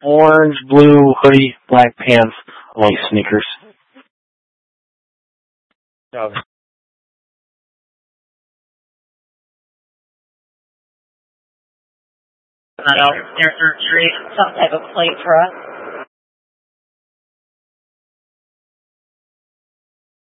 orange, blue hoodie, black pants, white sneakers. Okay. There's some type of plate for us.